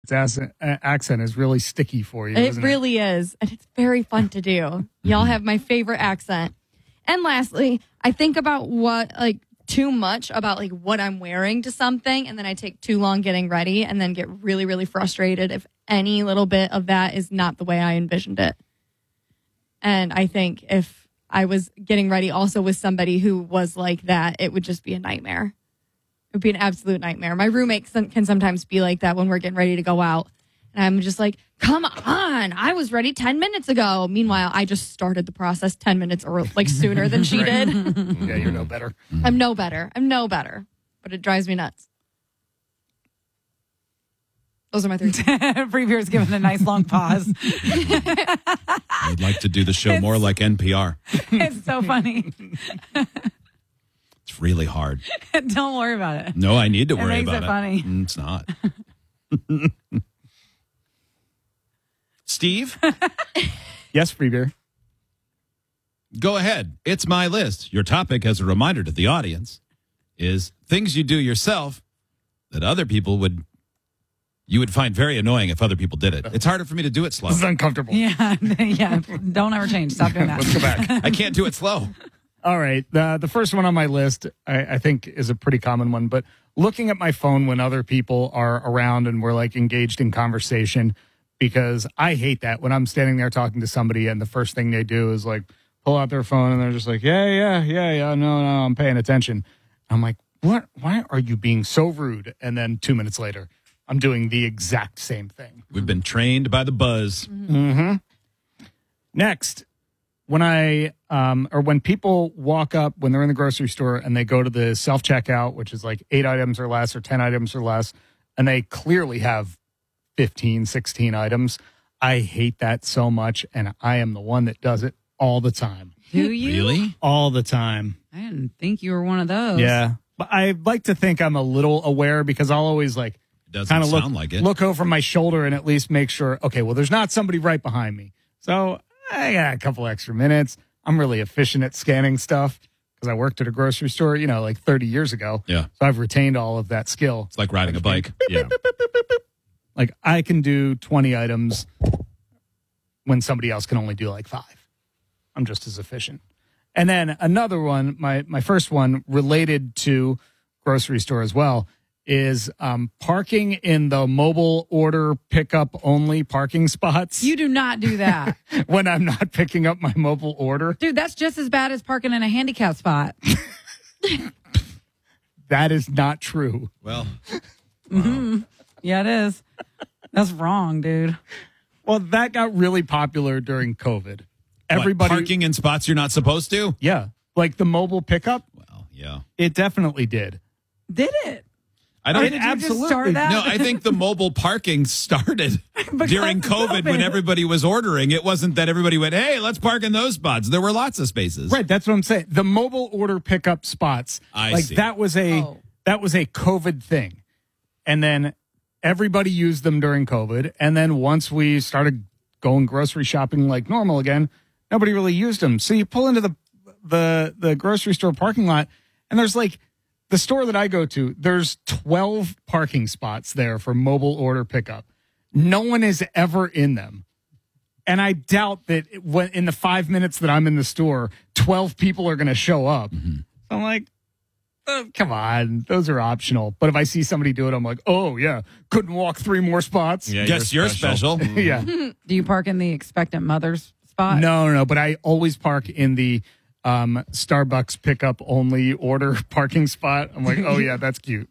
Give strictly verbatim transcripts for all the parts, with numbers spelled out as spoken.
accent, accent is really sticky for you. It isn't really it? is. And it's very fun to do. Y'all have my favorite accent. And lastly, I think about what, like, too much about, like, what I'm wearing to something. And then I take too long getting ready and then get really, really frustrated if any little bit of that is not the way I envisioned it. And I think if I was getting ready also with somebody who was like that, it would just be a nightmare. It would be an absolute nightmare. My roommate can sometimes be like that when we're getting ready to go out. And I'm just like, come on, I was ready ten minutes ago. Meanwhile, I just started the process ten minutes or like sooner than she did. Yeah, you're no better. I'm no better. I'm no better. But it drives me nuts. Those are my three. Free Beer's given a nice long pause. I'd like to do the show more like N P R. It's so funny. It's really hard. Don't worry about it. No, I need to It worry makes about it it. funny. Mm, It's not. Steve, Yes, free beer. go ahead. It's my list. Your topic, as a reminder to the audience, is things you do yourself that other people would you would find very annoying if other people did it. It's harder for me to do it slow. This is uncomfortable. Yeah, yeah. Don't ever change. Stop doing that. Let's go back. I can't do it slow. All right. The, the first one on my list, I, I think, is a pretty common one. But looking at my phone when other people are around and we're like engaged in conversation, because I hate that when I'm standing there talking to somebody and the first thing they do is like pull out their phone and they're just like, yeah, yeah, yeah, yeah. No, no, I'm paying attention. I'm like, what? Why are you being so rude? And then two minutes later, I'm doing the exact same thing. We've been trained by the buzz. Mm-hmm. Next, when I um, or when people walk up when they're in the grocery store and they go to the self checkout, which is like eight items or less or ten items or less, and they clearly have fifteen, sixteen items, I hate that so much, and I am the one that does it all the time. Do you? Really? All the time. I didn't think you were one of those. Yeah. But I like to think I'm a little aware because I'll always like It doesn't kind of look, sound like it. look over my shoulder and at least make sure, okay, well, there's not somebody right behind me. So I got a couple extra minutes. I'm really efficient at scanning stuff because I worked at a grocery store, you know, like thirty years ago. Yeah. So I've retained all of that skill. It's like riding a bike. Yeah. Like I can do twenty items when somebody else can only do like five. I'm just as efficient. And then another one, my, my first one related to grocery store as well, is um, parking in the mobile order pickup only parking spots You do not do that. when I'm not picking up my mobile order. Dude, that's just as bad as parking in a handicap spot. That is not true. Well, Mm-hmm. Yeah, it is. That's wrong, dude. Well, that got really popular during COVID. everybody Everybody parking in spots you're not supposed to? Yeah. Like the mobile pickup, Well, yeah. it definitely did. Did it? I don't Did you just absolutely- start that? No, I think the mobile parking started Because during of COVID, COVID. when everybody was ordering. It wasn't that everybody went, hey, let's park in those spots. There were lots of spaces. Right, that's what I'm saying. The mobile order pickup spots, I like see. that was a Oh. that was a COVID thing. And then everybody used them during COVID, and then once we started going grocery shopping like normal again, nobody really used them. So you pull into the the the grocery store parking lot and there's like the store that I go to, there's twelve parking spots there for mobile order pickup. No one is ever in them. And I doubt that it- when in the five minutes that I'm in the store, twelve people are going to show up. Mm-hmm. So I'm like, oh, come on, those are optional. But if I see somebody do it, I'm like, oh, yeah, couldn't walk three more spots. Yeah, Guess you're special. Yeah. Do you park in the expectant mother's spot? No, no, no. But I always park in the um, Starbucks pickup only order parking spot. I'm like, oh, yeah, that's cute.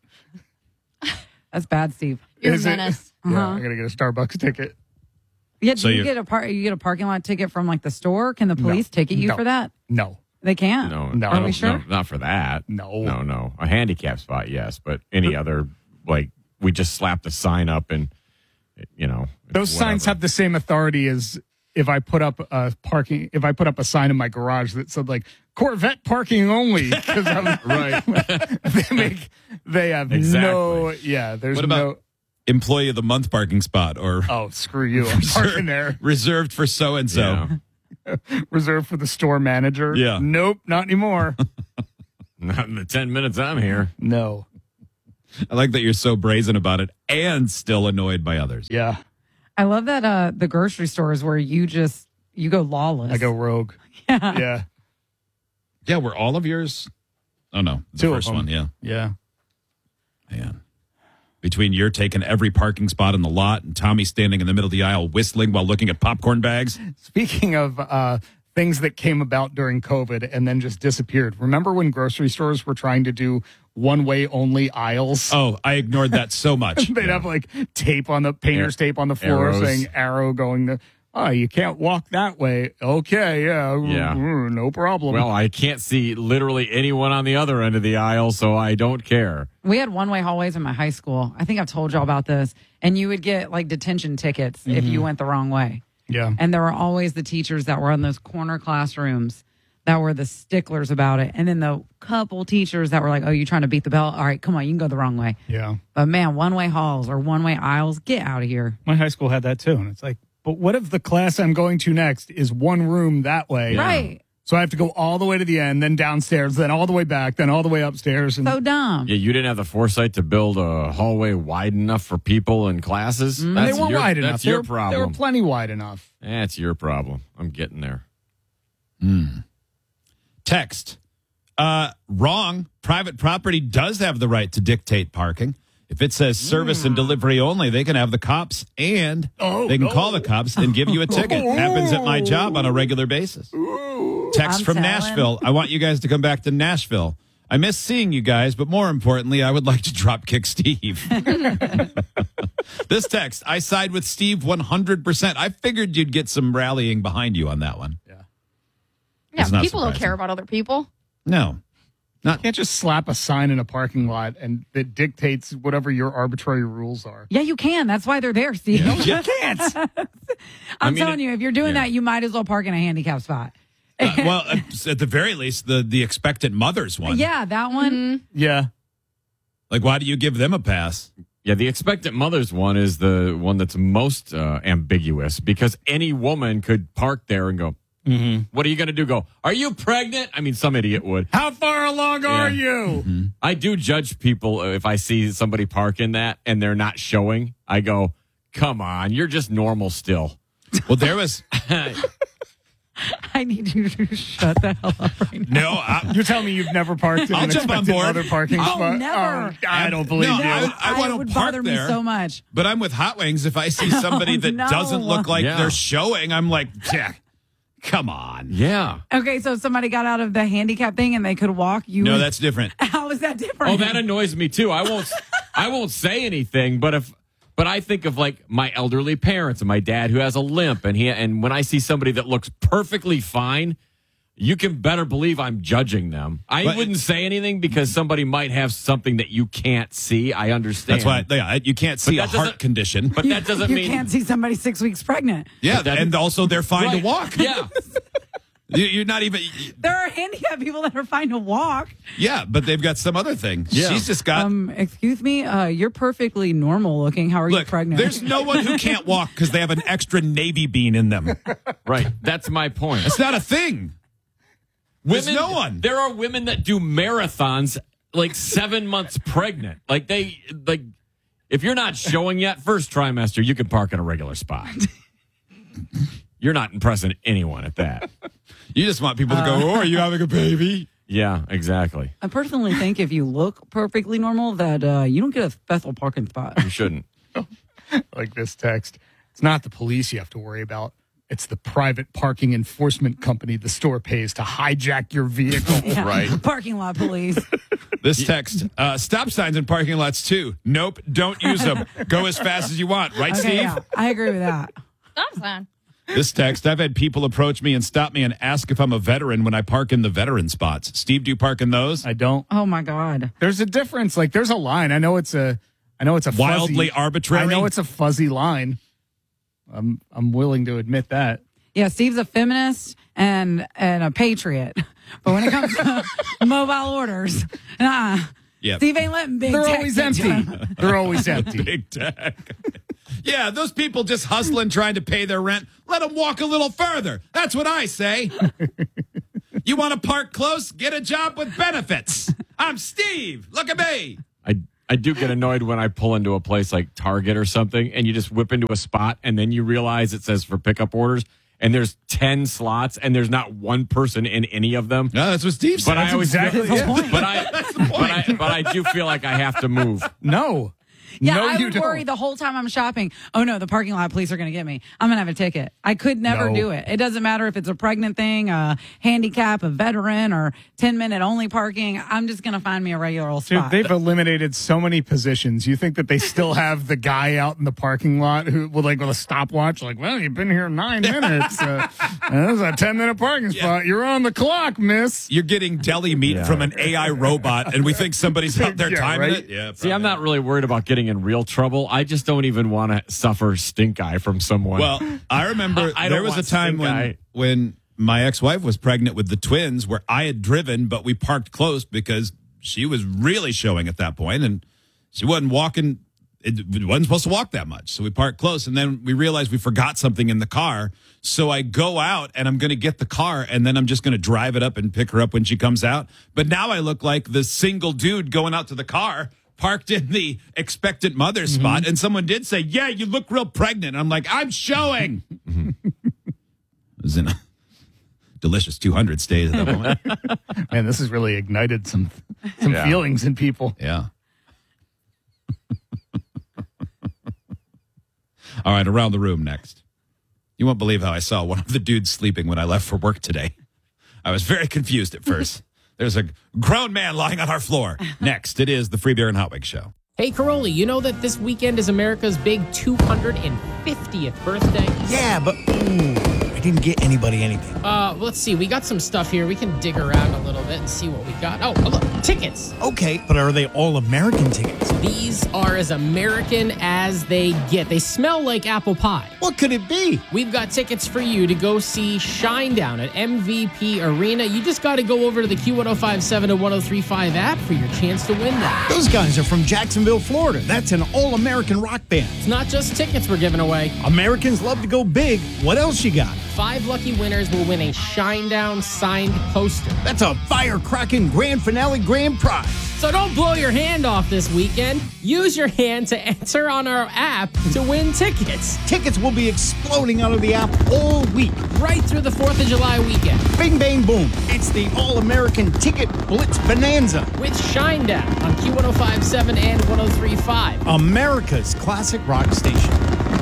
That's bad, Steve. You're Is a it? menace. Yeah, Uh-huh. I got to get a Starbucks ticket. Yeah, do So you you're- get a par- you get a parking lot ticket from like the store? Can the police ticket you No. for that? No, They can't. No, No. I Are don't- we sure? no, not for that. No. no, no. A handicap spot, yes, but any other, like, we just slapped a sign up and, you know, those signs whatever. have the same authority as if I put up a parking, if I put up a sign in my garage that said like Corvette parking only. 'Cause I'm- right. they make, they have Exactly. no, yeah, there's What about no, employee of the month parking spot or oh, screw you. I'm parking there. reserved for so and so? Yeah. Reserved for the store manager. Yeah. Nope, not anymore. Not in the ten minutes I'm here. No. I like that you're so brazen about it and still annoyed by others. Yeah. I love that uh, the grocery stores where you just you go lawless. I go rogue. Yeah. Yeah. Yeah, were all of yours? Oh, no. The Two of first them. one, yeah. Yeah. Man. Between you're taking every parking spot in the lot and Tommy standing in the middle of the aisle whistling while looking at popcorn bags. Speaking of uh, things that came about during COVID and then just disappeared, remember when grocery stores were trying to do one-way only aisles? Oh, I ignored that so much. They'd have like tape on the painter's tape on the floor Arrows. saying arrow going to, oh, you can't walk that way. Okay, yeah, Yeah. mm, no problem. Well, I can't see literally anyone on the other end of the aisle, so I don't care. We had one-way hallways in my high school. I think I've told y'all about this. And you would get like detention tickets if you went the wrong way. yeah. And there were always the teachers that were in those corner classrooms that were the sticklers about it. And then the couple teachers that were like, oh, you trying to beat the bell? All right, come on, you can go the wrong way. Yeah. But man, one-way halls or one-way aisles, get out of here. My high school had that too. And it's like, but what if the class I'm going to next is one room that way? Right. So I have to go all the way to the end, then downstairs, then all the way back, then all the way upstairs. And So dumb. Yeah, you didn't have the foresight to build a hallway wide enough for people in classes. they That's weren't your, wide enough. That's They your were- problem. They were plenty wide enough. That's your problem. I'm getting there. Text. Uh, wrong. Private property does have the right to dictate parking. If it says service and delivery only, they can have the cops and Oh, they can no. call the cops and give you a ticket. Happens at my job on a regular basis. Text I'm from telling. Nashville. I want you guys to come back to Nashville. I miss seeing you guys, but more importantly, I would like to drop kick Steve. This text, I side with Steve one hundred percent. I figured you'd get some rallying behind you on that one. Yeah, It's not people don't surprising. care about other people. No. You can't just slap a sign in a parking lot and that dictates whatever your arbitrary rules are. Yeah, you can. That's why they're there, Steve. You can't. I'm mean, telling it- you, if you're doing yeah. that, you might as well park in a handicap spot. Uh, well, at at the very least, the, the expectant mothers one. Yeah, that one. Yeah. Like, why do you give them a pass? Yeah, the expectant mothers one is the one that's most uh, ambiguous because any woman could park there and go, what are you going to do? Go, are you pregnant? I mean, some idiot would. How far along are Yeah. you? I do judge people uh, if I see somebody park in that and they're not showing. I go, come on, you're just normal still. Well, there was I need you to shut the hell up right now. no. I, You're telling me you've never parked in I'll an jump on expected board. other parking Oh, spot? never. Oh, I don't believe No, you. I- I wanna it would park bother there. me so much. but I'm with Hot Wings. If I see somebody Oh, that no. doesn't look like Yeah. they're showing, I'm like, yeah, come on. Yeah. Okay, so if somebody got out of the handicap thing and they could walk, you No, would- that's different. how is that different? Oh, that annoys me too. I won't. I won't say anything. But if, but I think of like my elderly parents and my dad who has a limp, and he and when I see somebody that looks perfectly fine, you can better believe I'm judging them. I But- wouldn't say anything because somebody might have something that you can't see. I understand. That's why yeah, you can't see a that heart doesn't- condition. But that doesn't you mean can't see somebody six weeks pregnant. yeah, that- and also they're fine Right. to walk. Yeah. You- You're not even. There are handicapped people that are fine to walk. Yeah, but they've got some other thing. Yeah. She's just got. Um, excuse me, uh, you're perfectly normal looking. How are you Look, pregnant? there's no one who can't walk because they have an extra navy bean in them. Right. That's my point. It's not a thing. There's no one. There are women that do marathons like seven months pregnant. Like they like if you're not showing yet, first trimester, you can park in a regular spot. You're not impressing anyone at that. You just want people to go, oh, are you having a baby? Yeah, exactly. I personally think if you look perfectly normal, that uh, you don't get a special parking spot. You shouldn't. Like this text. It's not the police you have to worry about. It's the private parking enforcement company the store pays to hijack your vehicle. Yeah. Right. Parking lot police. This text, uh, stop signs in parking lots too. Nope, don't use them. Go as fast as you want. Right, Okay, Steve? yeah, I agree with that. Stop sign. This text, I've had people approach me and stop me and ask if I'm a veteran when I park in the veteran spots. Steve, do you park in those? I don't. Oh my God. There's a difference. Like there's a line. I know it's a. I know it's a Wildly fuzzy, arbitrary? I know it's a fuzzy line. I'm I'm willing to admit that. Yeah, Steve's a feminist and and a patriot. But when it comes to mobile orders, nah. Yep. Steve ain't letting big They're tech always get to empty. him. They're always empty. Big tech. Yeah, those people just hustling trying to pay their rent. Let them walk a little further. That's what I say. You want to park close? Get a job with benefits. I'm Steve. Look at me. I I do get annoyed when I pull into a place like Target or something and you just whip into a spot and then you realize it says for pickup orders and there's ten slots and there's not one person in any of them. No, that's what Steve said. But I always exactly feel, the point. but I, but I but I do feel like I have to move. No. Yeah, no, I you would don't. worry the whole time I'm shopping. Oh no, the parking lot police are going to get me. I'm going to have a ticket. I could never No. do it. It doesn't matter if it's a pregnant thing, a handicap, a veteran, or ten minute only parking. I'm just going to find me a regular old Dude, spot. they've eliminated so many positions. You think that they still have the guy out in the parking lot who with like with a stopwatch, like, well, you've been here nine minutes. Uh, and this is a ten minute parking spot. You're on the clock, miss. You're getting deli meat Yeah. from an A I robot, and we think somebody's out there Yeah, timing right? it. Yeah. See, I'm not really worried about getting in real trouble. I just don't even want to suffer stink eye from someone. Well, I remember I don't there was a want time stink when eye. when my ex-wife was pregnant with the twins where I had driven, but we parked close because she was really showing at that point, and she wasn't walking. It wasn't supposed to walk that much, so we parked close, and then we realized we forgot something in the car. So I go out and I'm going to get the car, and then I'm just going to drive it up and pick her up when she comes out. But now I look like the single dude going out to the car, parked in the expectant mother Mm-hmm. spot, and someone did say, "Yeah, you look real pregnant." I'm like, "I'm showing." It was in a delicious two hundred state at that moment. Man, this has really ignited some some Yeah. feelings in people. Yeah. All right, around the room next. You won't believe how I saw one of the dudes sleeping when I left for work today. I was very confused at first. There's a grown man lying on our floor. Next, it is the Free Beer and Hot Wings Show. Hey, Caroli, you know that this weekend is America's big two hundred fiftieth birthday? Yeah, but ooh, I didn't get anybody anything. Uh, let's see. We got some stuff here. We can dig around a little bit and see what we got. Oh, look, tickets. Okay, but are they all American tickets? These are as American as they get. They smell like apple pie. What could it be? We've got tickets for you to go see Shinedown at M V P Arena. You just got to go over to the Q ten fifty-seven and ten thirty-five app for your chance to win them. Those guys are from Jacksonville, Florida. That's an all-American rock band. It's not just tickets we're giving away. Americans love to go big. What else you got? Five lucky winners will win a Shinedown signed poster. That's a firecracking grand finale grand prize. So don't blow your hand off this weekend. Use your hand to enter on our app to win tickets. Tickets will be exploding out of the app all week. Right through the fourth of July weekend. Bing, bang, boom. It's the all-American ticket blitz bonanza. With Shinedown on Q ten fifty-seven and ten thirty-five. America's classic rock station.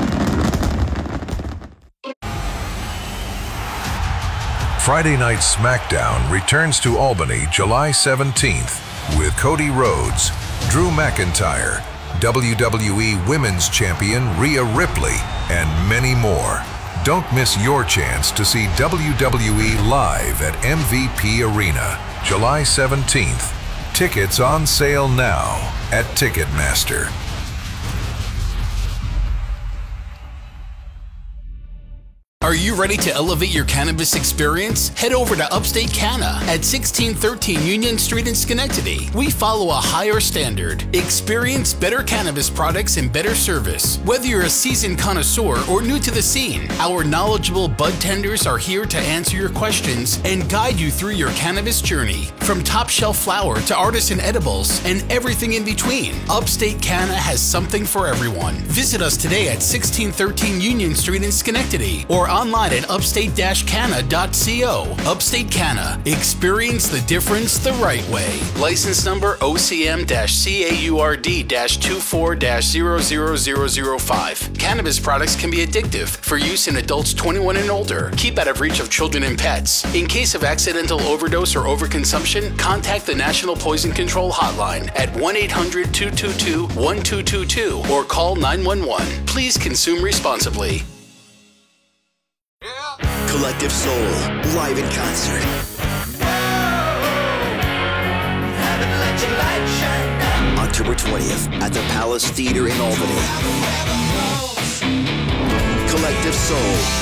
Friday Night SmackDown returns to Albany July seventeenth with Cody Rhodes, Drew McIntyre, W W E Women's Champion Rhea Ripley, and many more. Don't miss your chance to see W W E live at M V P Arena July seventeenth. Tickets on sale now at Ticketmaster. Are you ready to elevate your cannabis experience? Head over to Upstate Canna at sixteen thirteen Union Street in Schenectady. We follow a higher standard. Experience better cannabis products and better service. Whether you're a seasoned connoisseur or new to the scene, our knowledgeable bud tenders are here to answer your questions and guide you through your cannabis journey. From top shelf flower to artisan edibles and everything in between, Upstate Canna has something for everyone. Visit us today at sixteen thirteen Union Street in Schenectady or online at upstate canna dot co. Upstate Canna. Experience the difference the right way. License number O C M C A U R D two four zero zero zero zero five. Cannabis products can be addictive. For use in adults twenty-one and older. Keep out of reach of children and pets. In case of accidental overdose or overconsumption, contact the National Poison Control Hotline at one eight hundred two two two one two two two or call nine one one. Please consume responsibly. Collective Soul, live in concert. October twentieth at the Palace Theater in Albany. Collective Soul.